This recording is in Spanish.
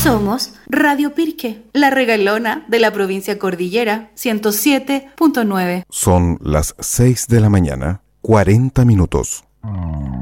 Somos Radio Pirque, la regalona de la provincia Cordillera, 107.9. Son las 6 de la mañana, 40 minutos.